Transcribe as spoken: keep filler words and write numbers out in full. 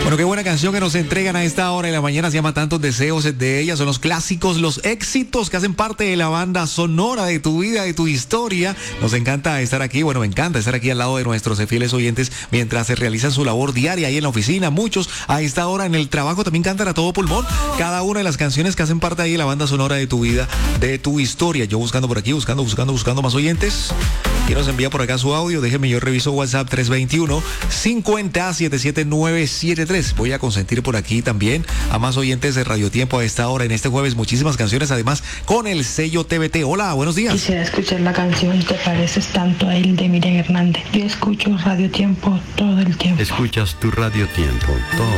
Bueno, qué buena canción que nos entregan a esta hora de la mañana. Se llama Tantos Deseos de ella. Son los clásicos, los éxitos que hacen parte de la banda sonora de tu vida, de tu historia. Nos encanta estar aquí. Bueno, me encanta estar aquí al lado de nuestros fieles oyentes mientras se realizan su labor diaria ahí en la oficina. Muchos a esta hora en el trabajo también cantan a todo pulmón cada una de las canciones que hacen parte ahí de la banda sonora de tu vida, de tu historia. Yo buscando por aquí, buscando, buscando, buscando más oyentes. ¿Quién nos envía por acá su audio? Déjeme, yo reviso WhatsApp tres veintiuno, cincuenta, setenta y siete nueve setenta y tres. Voy a consentir por aquí también a más oyentes de Radio Tiempo a esta hora en este jueves. Muchísimas canciones, además con el sello T V T. Hola, buenos días. Quisiera escuchar la canción Te pareces tanto a él de Miriam Hernández. Yo escucho Radio Tiempo todo el tiempo. Escuchas tu Radio Tiempo todo